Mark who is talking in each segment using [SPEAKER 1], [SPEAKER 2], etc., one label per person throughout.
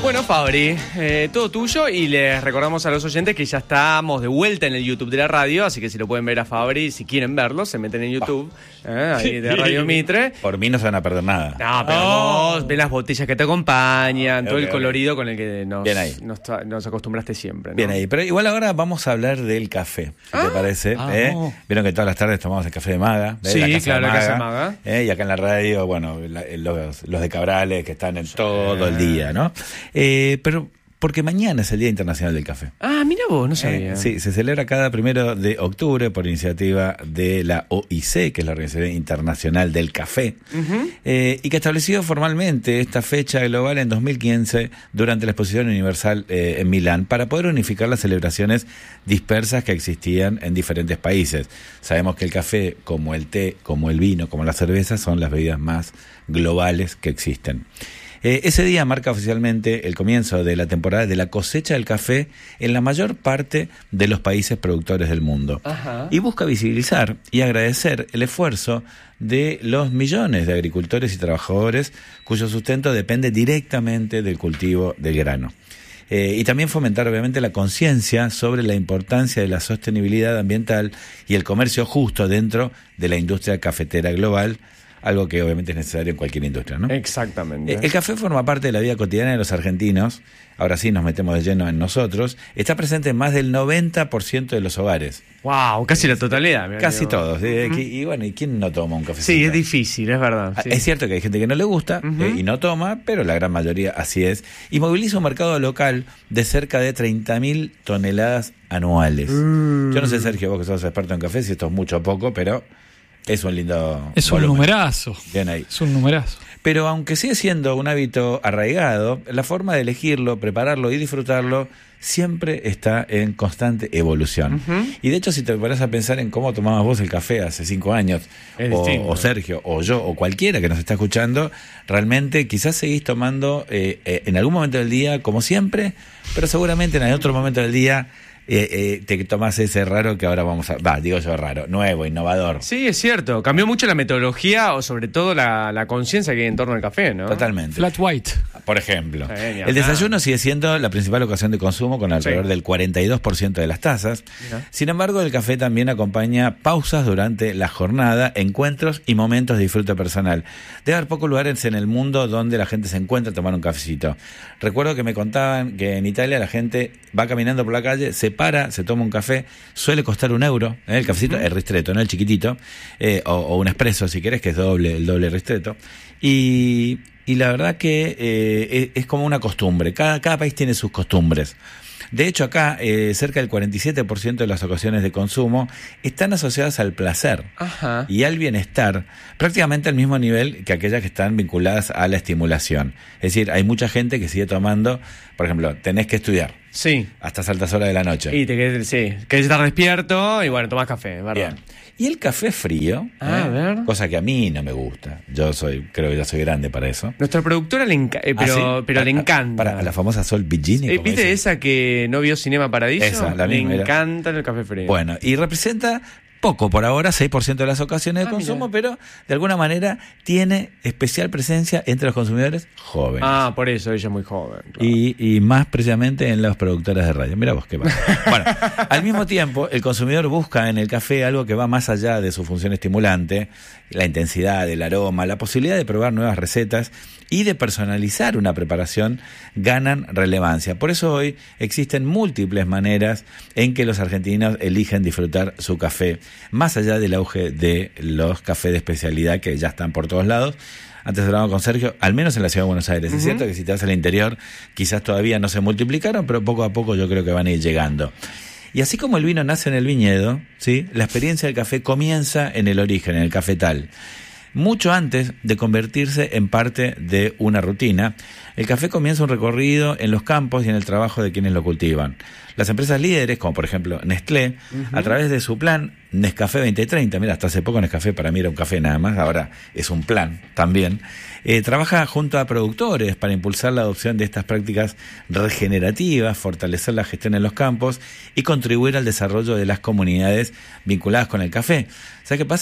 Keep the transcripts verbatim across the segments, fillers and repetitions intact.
[SPEAKER 1] Bueno, Fabri, eh, todo tuyo, y les recordamos a los oyentes que ya estamos de vuelta en el YouTube de la radio, así que si lo pueden ver a Fabri, si quieren verlo, se meten en YouTube, eh, ahí de Radio Mitre.
[SPEAKER 2] Por mí no se van a perder nada.
[SPEAKER 1] No, pero oh. vos ves las botellas que te acompañan, okay, todo el colorido okay. con el que nos, nos, nos acostumbraste siempre, ¿no?
[SPEAKER 2] Bien ahí, pero igual ahora vamos a hablar del café, ¿ah? ¿Te parece? Ah, ¿Eh? No. Vieron que todas las tardes tomamos el café de Maga.
[SPEAKER 1] Sí,
[SPEAKER 2] la casa
[SPEAKER 1] claro,
[SPEAKER 2] de Maga,
[SPEAKER 1] la casa de Maga.
[SPEAKER 2] ¿Eh? Y acá en la radio, bueno, la, los, los de Cabrales que están en sí. todo el día, ¿no? Eh, pero porque mañana es el Día Internacional del Café.
[SPEAKER 1] Ah, mira vos, no sabía.
[SPEAKER 2] Eh, sí, se celebra cada primero de octubre por iniciativa de la O I C, que es la Organización Internacional del Café, uh-huh. eh, y que estableció formalmente esta fecha global en dos mil quince durante la Exposición Universal eh, en Milán para poder unificar las celebraciones dispersas que existían en diferentes países. Sabemos que el café, como el té, como el vino, como la cerveza, son las bebidas más globales que existen. Eh, ese día marca oficialmente el comienzo de la temporada de la cosecha del café en la mayor parte de los países productores del mundo. Ajá. Y busca visibilizar y agradecer el esfuerzo de los millones de agricultores y trabajadores cuyo sustento depende directamente del cultivo del grano. Eh, y también fomentar obviamente la conciencia sobre la importancia de la sostenibilidad ambiental y el comercio justo dentro de la industria cafetera global, algo que obviamente es necesario en cualquier industria, ¿no?
[SPEAKER 1] Exactamente.
[SPEAKER 2] El café forma parte de la vida cotidiana de los argentinos. Ahora sí nos metemos de lleno en nosotros. Está presente en más del noventa por ciento de los hogares.
[SPEAKER 1] Wow, casi la totalidad.
[SPEAKER 2] Casi digo. todos. Uh-huh. Y bueno, ¿y quién no toma un cafecito?
[SPEAKER 1] Sí, es difícil, es verdad. Sí.
[SPEAKER 2] Es cierto que hay gente que no le gusta uh-huh. eh, y no toma, pero la gran mayoría así es. Y moviliza un mercado local de cerca de treinta mil toneladas anuales. Uh-huh. Yo no sé, Sergio, vos que sos experto en café, si esto es mucho o poco, pero es un lindo
[SPEAKER 3] Es
[SPEAKER 2] volumen.
[SPEAKER 3] un numerazo.
[SPEAKER 2] Bien ahí.
[SPEAKER 3] Es un numerazo.
[SPEAKER 2] Pero aunque sigue siendo un hábito arraigado, la forma de elegirlo, prepararlo y disfrutarlo siempre está en constante evolución. Uh-huh. Y de hecho, si te pones a pensar en cómo tomabas vos el café hace cinco años, o, o Sergio, o yo, o cualquiera que nos está escuchando, realmente quizás seguís tomando eh, eh, en algún momento del día, como siempre, pero seguramente en otro momento del día Eh, eh, te tomás ese raro que ahora vamos a... Va, digo yo raro, nuevo, innovador.
[SPEAKER 1] Sí, es cierto. Cambió mucho la metodología o sobre todo la, la conciencia que hay en torno al café, ¿no?
[SPEAKER 2] Totalmente.
[SPEAKER 3] Flat white.
[SPEAKER 2] Por ejemplo. Sí, el desayuno sigue siendo la principal ocasión de consumo con alrededor sí. del cuarenta y dos por ciento de las tazas. Mira. Sin embargo, el café también acompaña pausas durante la jornada, encuentros y momentos de disfrute personal. Debe haber pocos lugares en el mundo donde la gente se encuentra a tomar un cafecito. Recuerdo que me contaban que en Italia la gente va caminando por la calle, se para, se toma un café, suele costar un euro, ¿eh? El cafecito, uh-huh. el ristretto, no el chiquitito, eh, o, o un espresso si querés, que es doble, el doble ristretto. Y, y la verdad que eh, es, es como una costumbre, cada, cada país tiene sus costumbres. De hecho, acá, eh, cerca del cuarenta y siete por ciento de las ocasiones de consumo están asociadas al placer Ajá. y al bienestar, prácticamente al mismo nivel que aquellas que están vinculadas a la estimulación. Es decir, hay mucha gente que sigue tomando, por ejemplo, tenés que estudiar.
[SPEAKER 1] Sí.
[SPEAKER 2] Hasta altas horas de la noche.
[SPEAKER 1] Y te quedes, sí, querés estar despierto y bueno, tomás café, ¿verdad?
[SPEAKER 2] Bien. Y el café frío,
[SPEAKER 1] ah,
[SPEAKER 2] ¿eh?
[SPEAKER 1] a ver.
[SPEAKER 2] Cosa que a mí no me gusta. Yo soy, creo que ya soy grande para eso.
[SPEAKER 1] Nuestra productora le encanta, eh, pero,
[SPEAKER 2] ¿Ah, sí?
[SPEAKER 1] pero
[SPEAKER 2] a,
[SPEAKER 1] le encanta.
[SPEAKER 2] Para la famosa Sol Bigini.
[SPEAKER 1] Eh, ¿Viste esa que no vio Cinema Paradiso?
[SPEAKER 2] Esa, la
[SPEAKER 1] le
[SPEAKER 2] misma. Le
[SPEAKER 1] encanta el café frío.
[SPEAKER 2] Bueno, y representa poco por ahora, seis por ciento de las ocasiones de ah, consumo, mira. Pero de alguna manera tiene especial presencia entre los consumidores jóvenes.
[SPEAKER 1] Ah, por eso ella es muy joven. Claro.
[SPEAKER 2] Y, y más precisamente en las productoras de radio. Mira vos qué pasa. Bueno, al mismo tiempo, el consumidor busca en el café algo que va más allá de su función estimulante, la intensidad, el aroma, la posibilidad de probar nuevas recetas y de personalizar una preparación ganan relevancia. Por eso hoy existen múltiples maneras en que los argentinos eligen disfrutar su café, más allá del auge de los cafés de especialidad que ya están por todos lados. Antes hablábamos con Sergio, al menos en la ciudad de Buenos Aires. Uh-huh. Es cierto que si te vas al interior, quizás todavía no se multiplicaron, pero poco a poco yo creo que van a ir llegando. Y así como el vino nace en el viñedo, ¿sí? La experiencia del café comienza en el origen, en el cafetal. Mucho antes de convertirse en parte de una rutina, el café comienza un recorrido en los campos y en el trabajo de quienes lo cultivan. Las empresas líderes, como por ejemplo Nestlé, uh-huh. a través de su plan Nescafé veinte treinta, mira, hasta hace poco Nescafé para mí era un café nada más, ahora es un plan también, eh, trabaja junto a productores para impulsar la adopción de estas prácticas regenerativas, fortalecer la gestión en los campos y contribuir al desarrollo de las comunidades vinculadas con el café. ¿Sabes qué pasa?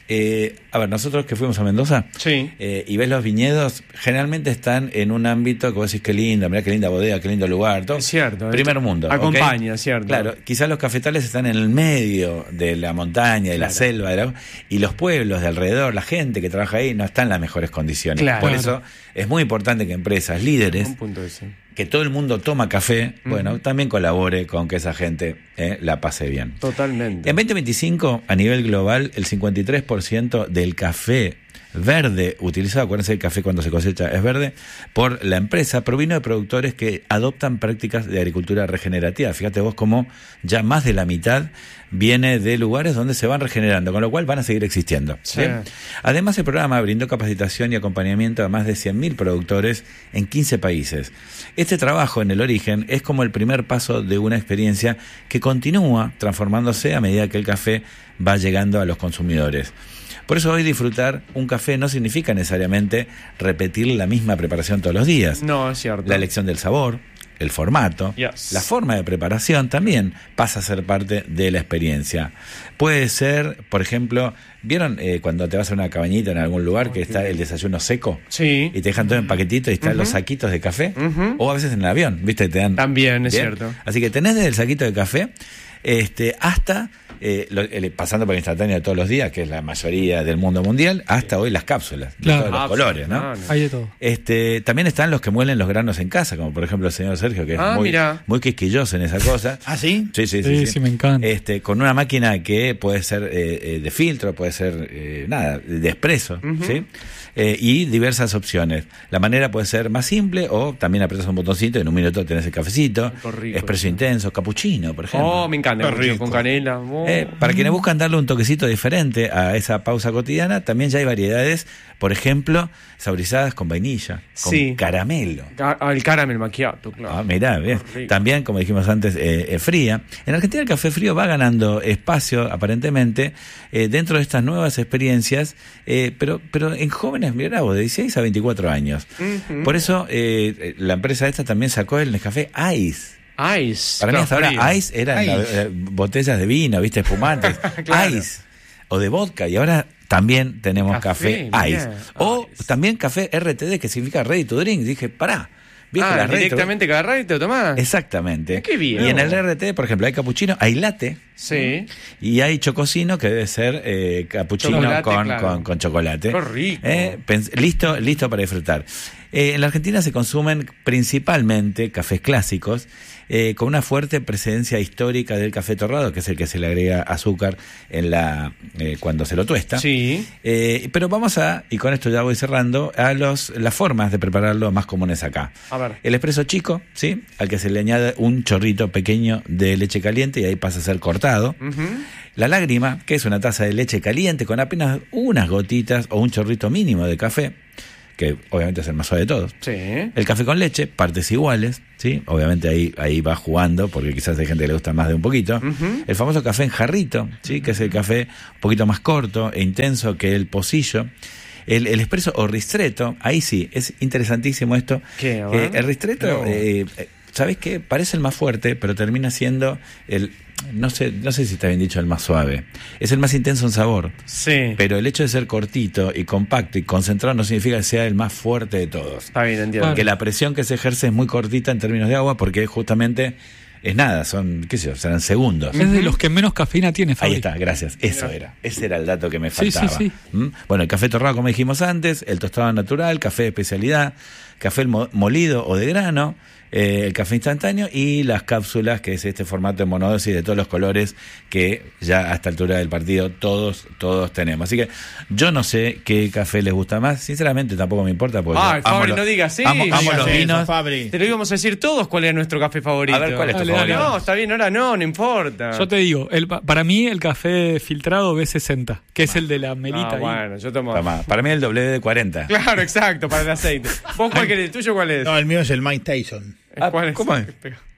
[SPEAKER 2] Eh, a ver, nosotros que fuimos a Mendoza
[SPEAKER 1] Sí.
[SPEAKER 2] eh, y ves los viñedos, generalmente están en un ámbito que vos decís qué lindo, mirá qué linda bodega, qué lindo lugar, todo.
[SPEAKER 1] Es cierto.
[SPEAKER 2] Primer mundo.
[SPEAKER 1] Acompaña,
[SPEAKER 2] ¿ok?
[SPEAKER 1] cierto.
[SPEAKER 2] Claro, quizás los cafetales están en el medio de la montaña, de la
[SPEAKER 1] Claro.
[SPEAKER 2] selva, de la- y los pueblos de alrededor, la gente que trabaja ahí no está en las mejores condiciones.
[SPEAKER 1] Claro.
[SPEAKER 2] Por eso es muy importante que empresas líderes,
[SPEAKER 1] Un punto ese.
[SPEAKER 2] que todo el mundo toma café,
[SPEAKER 1] Ujú.
[SPEAKER 2] bueno, también colabore con que esa gente eh, la pase bien.
[SPEAKER 1] Totalmente.
[SPEAKER 2] En veinte veinticinco, a nivel global, el cincuenta y tres por ciento del café verde utilizado, acuérdense, el café cuando se cosecha es verde, por la empresa, provino de productores que adoptan prácticas de agricultura regenerativa. Fíjate vos cómo ya más de la mitad viene de lugares donde se van regenerando, con lo cual van a seguir existiendo.
[SPEAKER 1] Sí.
[SPEAKER 2] ¿Bien? Además, el programa brindó capacitación y acompañamiento a más de cien mil productores en quince países. Este trabajo en el origen es como el primer paso de una experiencia que continúa transformándose a medida que el café va llegando a los consumidores. Por eso hoy disfrutar un café no significa necesariamente repetir la misma preparación todos los días.
[SPEAKER 1] No, es cierto.
[SPEAKER 2] La elección del sabor, el formato,
[SPEAKER 1] Yes.
[SPEAKER 2] la forma de preparación también pasa a ser parte de la experiencia. Puede ser, por ejemplo, ¿vieron eh, cuando te vas a una cabañita en algún lugar que está el desayuno seco?
[SPEAKER 1] Sí.
[SPEAKER 2] Y te dejan todo en paquetito y están
[SPEAKER 1] Ujú.
[SPEAKER 2] los saquitos de café.
[SPEAKER 1] Ujú.
[SPEAKER 2] O a veces en el avión, ¿viste? Te dan.
[SPEAKER 1] También, es
[SPEAKER 2] ¿Bien?
[SPEAKER 1] cierto.
[SPEAKER 2] Así que tenés desde el saquito de café este, hasta, eh, lo- el- pasando por el instantáneo de todos los días, que es la mayoría del mundo mundial, hasta hoy las cápsulas, de
[SPEAKER 3] Claro.
[SPEAKER 2] todos los
[SPEAKER 1] Ah,
[SPEAKER 2] colores, ¿no?
[SPEAKER 1] no, no.
[SPEAKER 3] Hay de todo.
[SPEAKER 2] Este, también están los que muelen los granos en casa, como por ejemplo el señor Sergio, que es
[SPEAKER 1] Ah,
[SPEAKER 2] muy,
[SPEAKER 1] mirá.
[SPEAKER 2] muy quisquilloso en esa cosa.
[SPEAKER 4] ¿Ah, sí?
[SPEAKER 2] Sí, sí, sí.
[SPEAKER 3] Sí,
[SPEAKER 2] sí.
[SPEAKER 3] sí, me encanta.
[SPEAKER 2] Este, con una máquina que puede ser eh, eh, de filtro, puede ser, eh, nada, de expreso,
[SPEAKER 1] Ujú.
[SPEAKER 2] ¿sí? Eh, y diversas opciones. La manera puede ser más simple o también apretas un botoncito y en un minuto tenés el cafecito,
[SPEAKER 1] Qué rico
[SPEAKER 2] expreso
[SPEAKER 1] eso.
[SPEAKER 2] intenso, capuchino, por ejemplo.
[SPEAKER 1] Oh, me encanta.
[SPEAKER 4] Qué
[SPEAKER 1] Capuchino
[SPEAKER 4] rico.
[SPEAKER 1] con canela. Oh.
[SPEAKER 2] Eh, para quienes buscan darle un toquecito diferente a esa pausa cotidiana, también ya hay variedades, por ejemplo, saborizadas con vainilla, con
[SPEAKER 1] Sí.
[SPEAKER 2] caramelo.
[SPEAKER 1] Ah, ah, el caramel macchiato, claro.
[SPEAKER 2] Ah, mirá, bien.
[SPEAKER 1] Qué rico.
[SPEAKER 2] También, como dijimos antes, eh, eh, fría. En Argentina el café frío va ganando espacio, aparentemente, eh, dentro de estas nuevas experiencias, eh, pero pero en jóvenes, mirá vos, de dieciséis a veinticuatro años.
[SPEAKER 1] Ujú.
[SPEAKER 2] Por eso, eh, la empresa esta también sacó el Nescafé Ice.
[SPEAKER 1] Ice.
[SPEAKER 2] Para mí
[SPEAKER 1] claro,
[SPEAKER 2] hasta ahora
[SPEAKER 1] frío.
[SPEAKER 2] Ice eran
[SPEAKER 4] Ice.
[SPEAKER 2] la- eh, botellas de vino, viste, espumantes.
[SPEAKER 1] Claro.
[SPEAKER 2] Ice. O de vodka. Y ahora también tenemos
[SPEAKER 1] Café,
[SPEAKER 2] café,
[SPEAKER 1] mirá.
[SPEAKER 2] Ice. O
[SPEAKER 1] Ice.
[SPEAKER 2] también café R T D, que significa Ready to Drink. Dije, pará. ¿Viste
[SPEAKER 1] Ah,
[SPEAKER 2] las Ready to-
[SPEAKER 1] directamente agarrás y te lo tomás.
[SPEAKER 2] Exactamente.
[SPEAKER 1] Qué bien.
[SPEAKER 2] Y en el R T, por ejemplo, hay capuchino, hay latte
[SPEAKER 1] Sí.
[SPEAKER 2] y hay chococino, que debe ser eh, capuchino
[SPEAKER 1] Chocolate,
[SPEAKER 2] con,
[SPEAKER 1] claro.
[SPEAKER 2] con, con chocolate.
[SPEAKER 1] Qué rico.
[SPEAKER 2] Eh, pens- listo, listo para disfrutar. Eh, en la Argentina se consumen principalmente cafés clásicos, eh, con una fuerte presencia histórica del café torrado, que es el que se le agrega azúcar en la eh, cuando se lo tuesta.
[SPEAKER 1] Sí.
[SPEAKER 2] Eh, pero vamos a, y con esto ya voy cerrando, a los las formas de prepararlo más comunes acá.
[SPEAKER 1] A ver.
[SPEAKER 2] El espresso chico, ¿sí? Al que se le añade un chorrito pequeño de leche caliente y ahí pasa a ser cortado.
[SPEAKER 1] Ujú.
[SPEAKER 2] La lágrima, que es una taza de leche caliente con apenas unas gotitas o un chorrito mínimo de café, que obviamente es el más suave de todos.
[SPEAKER 1] Sí.
[SPEAKER 2] El café con leche, partes iguales, ¿sí? Obviamente ahí, ahí va jugando, porque quizás hay gente que le gusta más de un poquito.
[SPEAKER 1] Ujú.
[SPEAKER 2] El famoso café en jarrito, ¿sí? Que es el café un poquito más corto e intenso que el pocillo. El, el espresso o ristretto, ahí sí, es interesantísimo esto.
[SPEAKER 1] ¿Qué? A
[SPEAKER 2] Eh,
[SPEAKER 1] ver.
[SPEAKER 2] el ristretto,
[SPEAKER 1] No.
[SPEAKER 2] eh, eh, ¿sabes qué? Parece el más fuerte, pero termina siendo el, no sé, no sé si está bien dicho, el más suave. Es el más intenso en sabor.
[SPEAKER 1] Sí.
[SPEAKER 2] Pero el hecho de ser cortito y compacto y concentrado no significa que sea el más fuerte de todos.
[SPEAKER 1] Está bien, entiendo.
[SPEAKER 3] Claro.
[SPEAKER 2] Que la presión que se ejerce es muy cortita en términos de agua, porque justamente es nada, son, qué sé yo, serán segundos.
[SPEAKER 3] Es de los que menos cafeína tiene,
[SPEAKER 2] Ahí
[SPEAKER 3] Fabri.
[SPEAKER 2] está, gracias. Eso era. Ese era el dato que me
[SPEAKER 3] Sí, sí,
[SPEAKER 2] faltaba.
[SPEAKER 3] sí.
[SPEAKER 2] ¿Mm? Bueno, el café torrado, como dijimos antes, el tostado natural, café de especialidad, café mo- molido o de grano, eh, el café instantáneo y las cápsulas, que es este formato de monodosis de todos los colores que ya a esta altura del partido todos, todos tenemos. Así que yo no sé qué café les gusta más. Sinceramente tampoco me importa. Porque
[SPEAKER 1] Ay,
[SPEAKER 2] yo amo
[SPEAKER 1] Fabri,
[SPEAKER 2] los-
[SPEAKER 1] no digas sí.
[SPEAKER 2] Amo,
[SPEAKER 1] No
[SPEAKER 2] amo
[SPEAKER 1] digas
[SPEAKER 2] los
[SPEAKER 1] eso,
[SPEAKER 2] vinos.
[SPEAKER 4] Fabri.
[SPEAKER 1] Te lo íbamos a decir todos cuál es nuestro café favorito.
[SPEAKER 2] A ver, ¿cuál es tu
[SPEAKER 3] Dale, dale.
[SPEAKER 2] favorito?
[SPEAKER 1] No, está bien, ahora no, no importa.
[SPEAKER 3] Yo te digo, el, pa- para mí el café filtrado B sesenta, que es el de la melita
[SPEAKER 1] Ah,
[SPEAKER 3] ahí.
[SPEAKER 1] bueno, yo tomo.
[SPEAKER 2] Toma, para mí el W D cuarenta.
[SPEAKER 1] Claro, exacto, para el aceite. ¿Vos cuál querés? ¿El tuyo cuál es?
[SPEAKER 4] No, el mío es el Mike Tyson.
[SPEAKER 2] Ah,
[SPEAKER 1] ¿Cuál es?
[SPEAKER 2] ¿cómo es?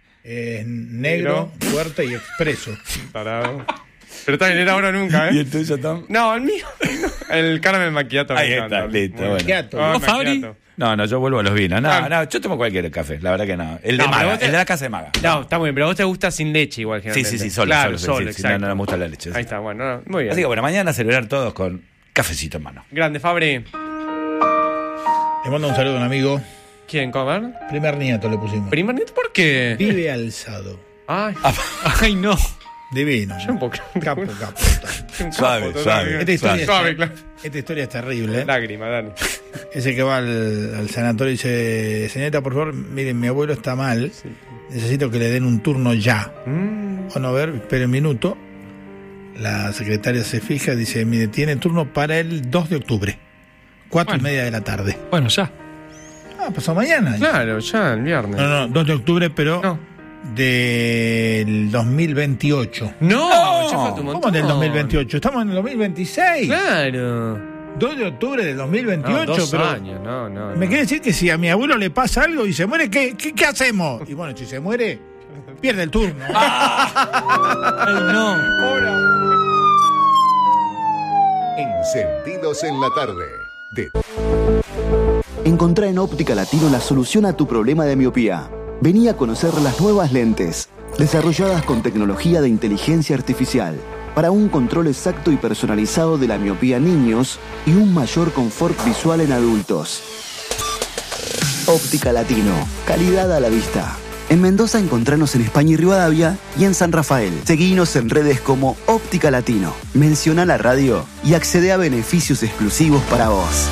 [SPEAKER 4] Es negro, fuerte y expreso.
[SPEAKER 1] Tarado. Pero está bien, era ahora o nunca,
[SPEAKER 2] ¿Y
[SPEAKER 1] ¿eh?
[SPEAKER 2] el tuyo, Tom?
[SPEAKER 1] No, el mío. El caramel macchiato. me
[SPEAKER 2] Ahí
[SPEAKER 1] encanta.
[SPEAKER 2] está, listo,
[SPEAKER 1] Muy
[SPEAKER 2] bueno.
[SPEAKER 1] bien.
[SPEAKER 4] Macchiato.
[SPEAKER 1] Ah,
[SPEAKER 3] ¿Vos, Fabri?
[SPEAKER 1] macchiato.
[SPEAKER 2] No, no, yo vuelvo a los vinos. No,
[SPEAKER 1] Ah.
[SPEAKER 2] no, yo tomo cualquier café, la verdad que no. El de
[SPEAKER 1] No, pero
[SPEAKER 2] Maga,
[SPEAKER 1] vos te-
[SPEAKER 2] el de la casa de Maga.
[SPEAKER 1] No, está muy bien, pero a vos te gusta sin leche igual
[SPEAKER 2] Sí,
[SPEAKER 1] generalmente.
[SPEAKER 2] sí, sí, solo,
[SPEAKER 1] claro,
[SPEAKER 2] solo, sí,
[SPEAKER 1] solo,
[SPEAKER 2] sí, sí,
[SPEAKER 1] exacto.
[SPEAKER 2] no, no me gusta la leche. sí.
[SPEAKER 1] Ahí está, bueno, no, muy bien.
[SPEAKER 2] Así que bueno, mañana celebrar todos con cafecito en mano.
[SPEAKER 1] Grande, Fabri.
[SPEAKER 4] Le mando un saludo a un amigo.
[SPEAKER 1] ¿Quién, comer?
[SPEAKER 4] Primer nieto le pusimos.
[SPEAKER 1] ¿Primer nieto por qué?
[SPEAKER 4] Vive alzado.
[SPEAKER 1] Ay,
[SPEAKER 3] Ay, no.
[SPEAKER 4] Divino.
[SPEAKER 1] yo un poco.
[SPEAKER 4] Capo, capo.
[SPEAKER 1] Un
[SPEAKER 2] Suave,
[SPEAKER 1] capo,
[SPEAKER 2] suave.
[SPEAKER 1] total.
[SPEAKER 4] Esta historia,
[SPEAKER 1] Suave,
[SPEAKER 4] es,
[SPEAKER 1] claro.
[SPEAKER 4] esta historia es terrible.
[SPEAKER 1] Lágrima, Dani.
[SPEAKER 4] Es el que va al, al sanatorio y dice: señorita, por favor, miren, mi abuelo está mal.
[SPEAKER 1] Sí.
[SPEAKER 4] Necesito que le den un turno ya.
[SPEAKER 1] Mm.
[SPEAKER 4] Bueno, a ver, espere un minuto. La secretaria se fija y dice: mire, tiene turno para el dos de octubre. Cuatro
[SPEAKER 3] Bueno.
[SPEAKER 4] y media de la tarde.
[SPEAKER 3] Bueno, ya.
[SPEAKER 4] Ah, pasó mañana.
[SPEAKER 1] Claro, ya el viernes.
[SPEAKER 4] No, no, dos de octubre, pero
[SPEAKER 1] No.
[SPEAKER 4] del dos mil veintiocho.
[SPEAKER 1] No, ya falta un montón.
[SPEAKER 4] ¿Cómo del dos mil veintiocho? Estamos en el dos mil veintiséis.
[SPEAKER 1] Claro.
[SPEAKER 4] dos de octubre del dos mil veintiocho.
[SPEAKER 1] No, dos
[SPEAKER 4] pero
[SPEAKER 1] años, no, no.
[SPEAKER 4] me
[SPEAKER 1] no.
[SPEAKER 4] quiere decir que si a mi abuelo le pasa algo y se muere, ¿qué, qué, qué hacemos? Y bueno, si se muere, pierde el turno.
[SPEAKER 3] Ay, no.
[SPEAKER 5] Encendidos en la tarde. De...
[SPEAKER 6] Encontrá en Óptica Latino la solución a tu problema de miopía. Vení a conocer las nuevas lentes, desarrolladas con tecnología de inteligencia artificial, para un control exacto y personalizado de la miopía en niños y un mayor confort visual en adultos. Óptica Latino, calidad a la vista. En Mendoza encontranos en España y Rivadavia y en San Rafael. Seguinos en redes como Óptica Latino. Menciona la radio y accede a beneficios exclusivos para vos.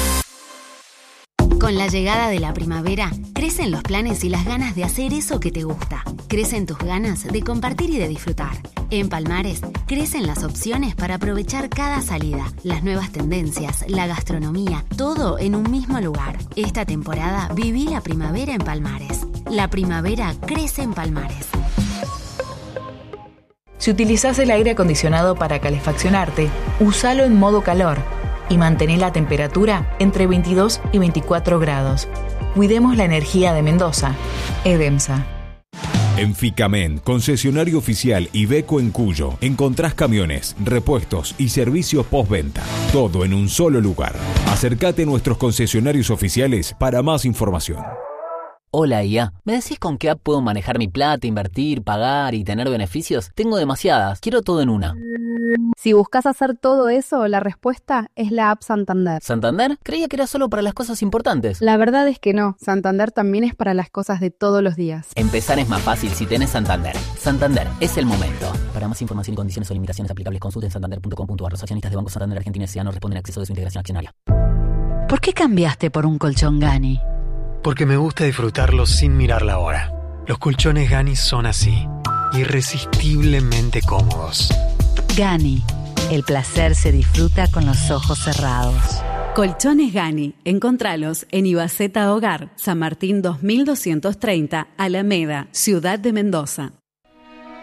[SPEAKER 7] Con la llegada de la primavera, crecen los planes y las ganas de hacer eso que te gusta. Crecen tus ganas de compartir y de disfrutar. En Palmares, crecen las opciones para aprovechar cada salida, las nuevas tendencias, la gastronomía, todo en un mismo lugar. Esta temporada viví la primavera en Palmares. La primavera crece en Palmares.
[SPEAKER 8] Si utilizás el aire acondicionado para calefaccionarte, úsalo en modo calor y mantén la temperatura entre veintidós y veinticuatro grados. Cuidemos la energía de Mendoza. Edemsa.
[SPEAKER 9] En Ficamen, concesionario oficial Iveco en Cuyo, encontrás camiones, repuestos y servicios postventa. Todo en un solo lugar. Acércate a nuestros concesionarios oficiales para más información.
[SPEAKER 10] Hola I A, ¿me decís con qué app puedo manejar mi plata, invertir, pagar y tener beneficios? Tengo demasiadas, quiero todo en una.
[SPEAKER 11] Si buscas hacer todo eso, la respuesta es la app Santander.
[SPEAKER 10] ¿Santander? Creía que era solo para las cosas importantes.
[SPEAKER 11] La verdad es que no, Santander también es para las cosas de todos los días.
[SPEAKER 10] Empezar es más fácil si tenés Santander. Santander, es el momento. Para más información y condiciones o limitaciones aplicables, consulten santander punto com punto a r. Los accionistas de Banco Santander Argentina S A no responden a exceso de su integración accionaria.
[SPEAKER 12] ¿Por qué cambiaste por un colchón Gani?
[SPEAKER 13] Porque me gusta disfrutarlo sin mirar la hora. Los colchones Gani son así, irresistiblemente cómodos.
[SPEAKER 12] Gani, el placer se disfruta con los ojos cerrados.
[SPEAKER 14] Colchones Gani, encontralos en Ibaceta Hogar, San Martín dos mil doscientos treinta, Alameda, Ciudad de Mendoza.